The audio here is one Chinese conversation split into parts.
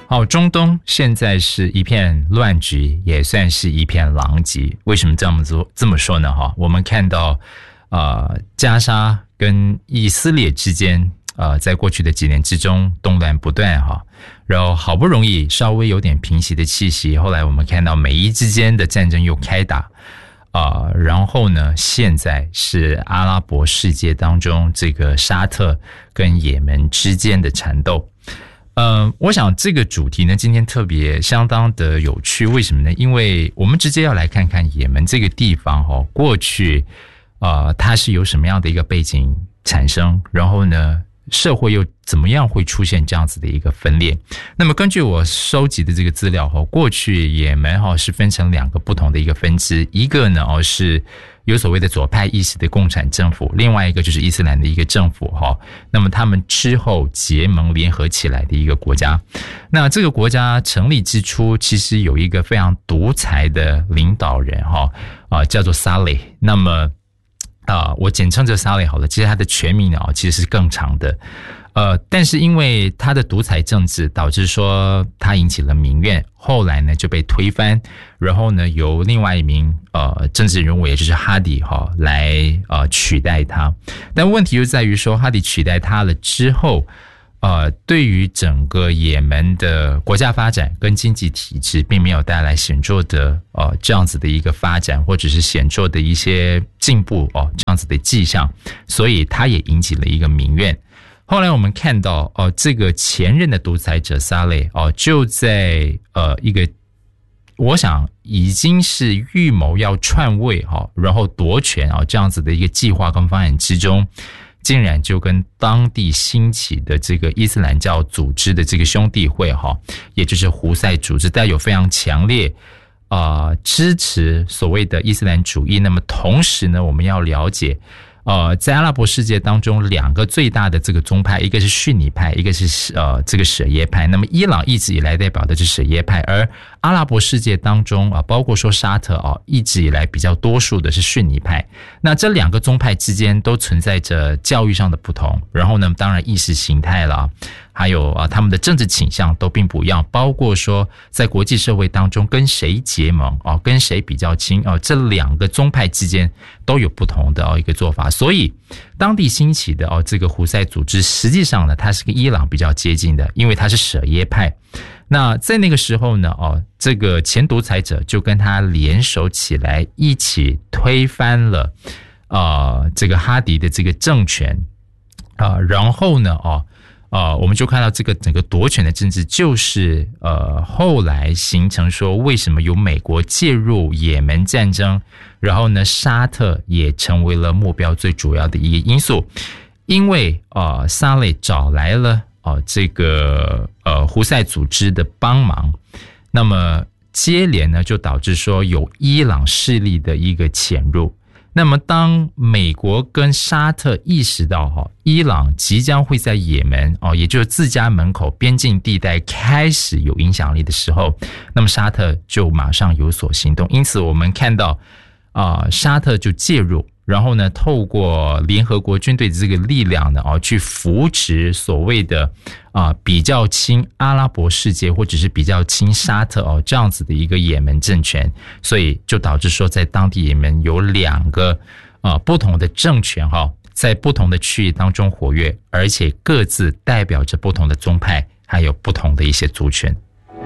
好，中东现在是一片乱局，也算是一片狼藉。为什么这么说呢？我们看到加沙跟以色列之间在过去的几年之中动乱不断然后好不容易稍微有点平息的气息，后来我们看到美伊之间的战争又开打然后呢，现在是阿拉伯世界当中这个沙特跟也门之间的缠斗。我想这个主题呢，今天特别相当的有趣。为什么呢？因为我们直接要来看看也门这个地方过去它是有什么样的一个背景产生，然后呢，社会又怎么样会出现这样子的一个分裂。那么根据我收集的这个资料过去也门是分成两个不同的一个分支，一个呢是有所谓的左派意识的共产政府，另外一个就是伊斯兰的一个政府那么他们之后结盟联合起来的一个国家。那这个国家成立之初其实有一个非常独裁的领导人叫做萨雷。那么我简称这萨雷好了，其实他的全名其实是更长的。但是因为他的独裁政治导致说他引起了民怨，后来呢就被推翻，然后呢由另外一名政治人物，也就是哈迪来取代他。但问题就在于说哈迪取代他了之后对于整个也门的国家发展跟经济体制并没有带来显著的这样子的一个发展，或者是显著的一些进步这样子的迹象，所以他也引起了一个民怨。后来我们看到这个前任的独裁者萨雷就在一个我想已经是预谋要篡位然后夺权这样子的一个计划跟方案之中，竟然就跟当地兴起的这个伊斯兰教组织的这个兄弟会也就是胡塞组织，带有非常强烈支持所谓的伊斯兰主义。那么同时呢，我们要了解在阿拉伯世界当中两个最大的这个宗派，一个是逊尼派，一个是这个什叶派。那么伊朗一直以来代表的是什叶派，而阿拉伯世界当中包括说沙特一直以来比较多数的是逊尼派。那这两个宗派之间都存在着教育上的不同，然后呢当然意识形态啦，还有他们的政治倾向都并不一样，包括说在国际社会当中跟谁结盟跟谁比较亲这两个宗派之间都有不同的一个做法。所以当地兴起的这个胡塞组织实际上呢，它是跟伊朗比较接近的，因为它是什叶派。那在那个时候呢这个前独裁者就跟他联手起来，一起推翻了这个哈迪的这个政权然后呢我们就看到这个整个夺权的政治就是后来形成说为什么有美国介入也门战争，然后呢沙特也成为了目标最主要的一个因素。因为萨雷找来了这个胡塞组织的帮忙，那么接连呢就导致说有伊朗势力的一个潜入。那么当美国跟沙特意识到伊朗即将会在也门也就是自家门口边境地带开始有影响力的时候，那么沙特就马上有所行动。因此我们看到沙特就介入，然后呢透过联合国军队的这个力量呢去扶持所谓的比较亲阿拉伯世界或者是比较亲沙特这样子的一个也门政权，所以就导致说在当地也门有两个不同的政权在不同的区域当中活跃，而且各自代表着不同的宗派还有不同的一些族群。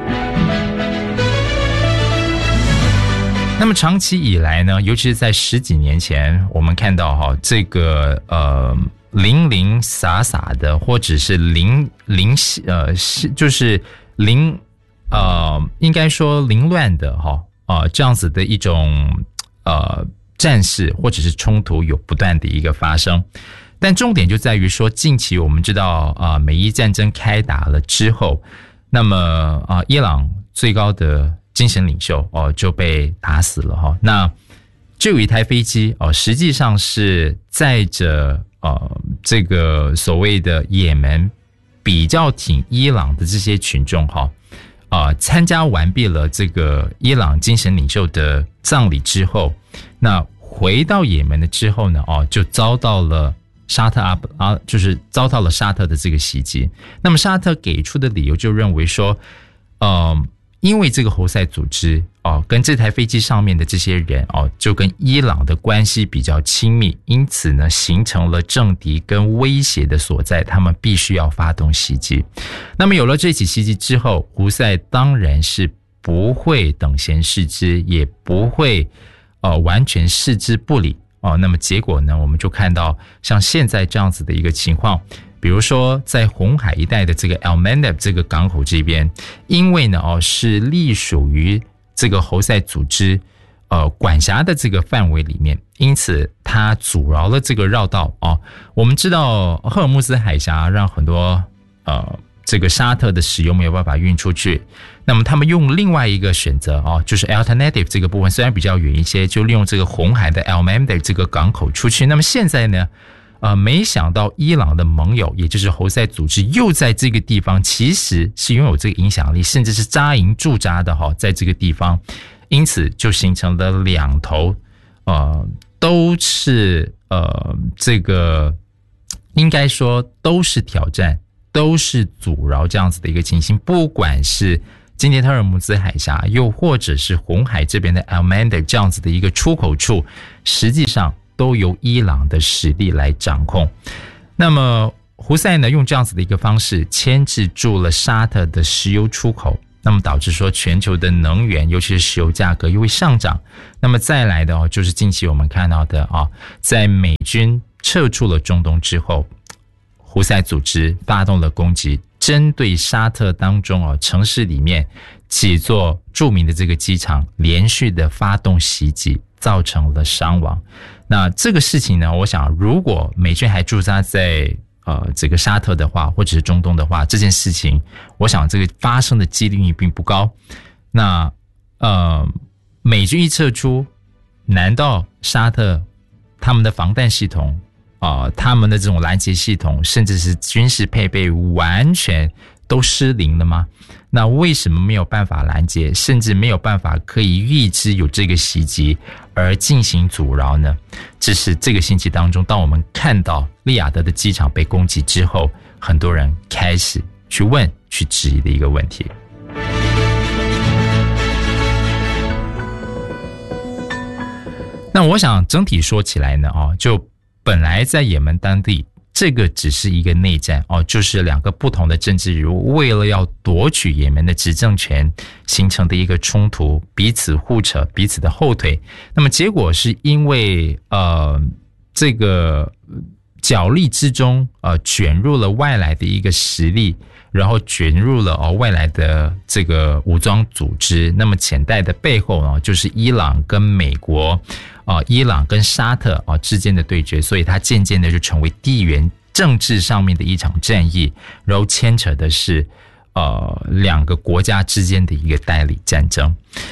那么长期以来呢，尤其是在十几年前，我们看到这个零零散散的，或者是就是应该说凌乱的这样子的一种战事或者是冲突有不断的一个发生。但重点就在于说，近期我们知道美伊战争开打了之后，那么伊朗最高的精神领袖就被打死了那就有一台飞机实际上是载着这个所谓的也门比较挺伊朗的这些群众参加完毕了这个伊朗精神领袖的葬礼之后，那回到也门的之后呢就遭到了沙特就是遭到了沙特的这个袭击。那么沙特给出的理由就认为说因为这个侯赛组织跟这台飞机上面的这些人就跟伊朗的关系比较亲密，因此呢形成了政敌跟威胁的所在，他们必须要发动袭击。那么有了这起袭击之后，胡塞当然是不会等闲视之，也不会完全视之不理那么结果呢，我们就看到像现在这样子的一个情况。比如说在红海一带的这个 Al-Mandab 这个港口这边，因为呢是隶属于这个侯赛组织管辖的这个范围里面，因此它阻挠了这个绕道我们知道赫尔木斯海峡让很多这个沙特的石油没有办法运出去，那么他们用另外一个选择就是 alternative 这个部分虽然比较远一些，就利用这个红海的 Al-Mandab 这个港口出去。那么现在呢没想到伊朗的盟友，也就是侯赛组织又在这个地方其实是拥有这个影响力，甚至是扎营驻扎的在这个地方，因此就形成了两头都是这个应该说都是挑战，都是阻挠这样子的一个情形。不管是今天特尔木兹海峡，又或者是红海这边的 Al-Mandab 这样子的一个出口处，实际上都由伊朗的实力来掌控。那么胡塞呢，用这样子的一个方式牵制住了沙特的石油出口，那么导致说全球的能源，尤其是石油价格又会上涨。那么再来的就是近期我们看到的在美军撤出了中东之后，胡塞组织发动了攻击，针对沙特当中城市里面几座著名的这个机场连续的发动袭击，造成了伤亡。那这个事情呢，我想如果美军还驻扎在这个沙特的话，或者是中东的话，这件事情我想这个发生的几率并不高。那美军一撤出，难道沙特他们的防弹系统他们的这种拦截系统，甚至是军事配备完全都失灵了吗？那为什么没有办法拦截，甚至没有办法可以预知有这个袭击而进行阻挠呢？这是这个星期当中，当我们看到利雅得的机场被攻击之后，很多人开始去问、去质疑的一个问题。那我想整体说起来呢就本来在也门当地，这个只是一个内战就是两个不同的政治人物为了要夺取也门的执政权形成的一个冲突，彼此互扯，彼此的后腿。那么结果是因为这个角力之中卷入了外来的一个实力，然后卷入了外来的这个武装组织。那么潜在的背后就是伊朗跟美国伊朗跟沙特之间的对决，所以它渐渐的就成为地缘政治上面的一场战役，然后牵扯的是两个国家之间的一个代理战争。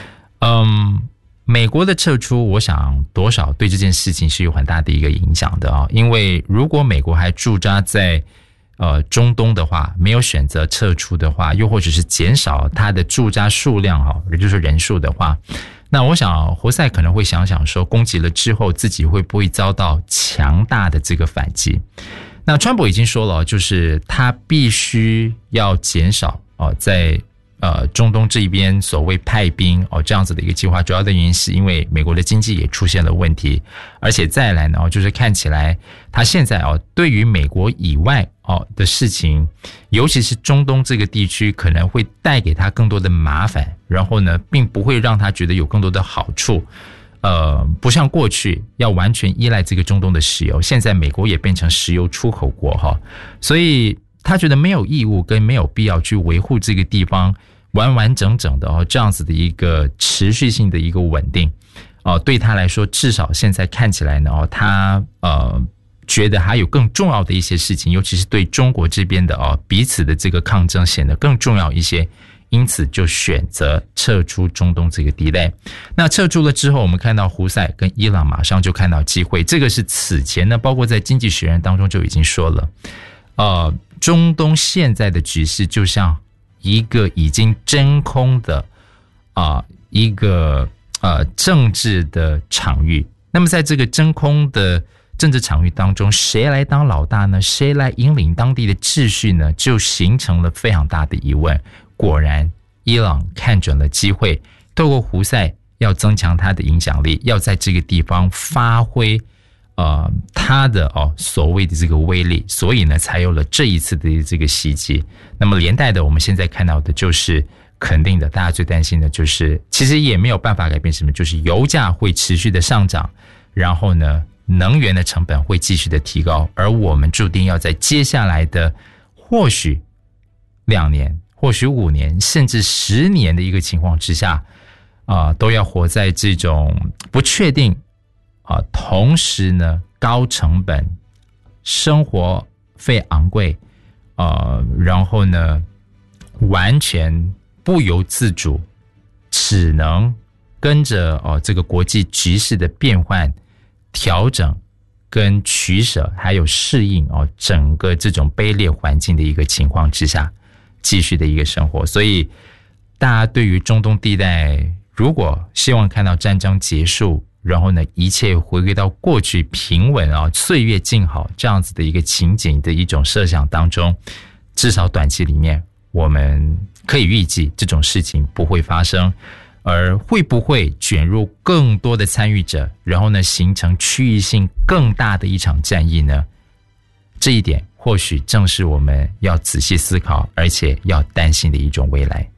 美国的撤出，我想多少对这件事情是有很大的一个影响的因为如果美国还驻扎在中东的话，没有选择撤出的话，又或者是减少它的驻扎数量也就是人数的话，那我想胡塞可能会想想说，攻击了之后自己会不会遭到强大的这个反击。那川普已经说了，就是他必须要减少在中东这边所谓派兵这样子的一个计划，主要的原因是因为美国的经济也出现了问题，而且再来呢就是看起来他现在对于美国以外的事情，尤其是中东这个地区可能会带给他更多的麻烦，然后呢并不会让他觉得有更多的好处。不像过去要完全依赖这个中东的石油，现在美国也变成石油出口国所以他觉得没有义务跟没有必要去维护这个地方完完整整的这样子的一个持续性的一个稳定对他来说，至少现在看起来呢他觉得还有更重要的一些事情，尤其是对中国这边的彼此的这个抗争显得更重要一些，因此就选择撤出中东这个地带。那撤出了之后，我们看到胡塞跟伊朗马上就看到机会，这个是此前呢包括在经济学人当中就已经说了中东现在的局势就像一个已经真空的一个政治的场域。那么在这个真空的政治场域当中，谁来当老大呢？谁来引领当地的秩序呢？就形成了非常大的疑问。果然伊朗看准了机会，透过胡塞要增强他的影响力，要在这个地方发挥他的所谓的这个威力，所以呢才有了这一次的这个袭击。那么连带的我们现在看到的就是肯定的，大家最担心的就是其实也没有办法改变什么，就是油价会持续的上涨，然后呢能源的成本会继续的提高，而我们注定要在接下来的或许2年或许5年甚至10年的一个情况之下都要活在这种不确定同时呢高成本，生活费昂贵然后呢完全不由自主，只能跟着这个国际局势的变换调整跟取舍还有适应整个这种卑劣环境的一个情况之下继续的一个生活。所以大家对于中东地带如果希望看到战争结束，然后呢一切回归到过去平稳岁月静好这样子的一个情景的一种设想当中，至少短期里面我们可以预计这种事情不会发生，而会不会卷入更多的参与者，然后呢形成区域性更大的一场战役呢？这一点或许正是我们要仔细思考而且要担心的一种未来。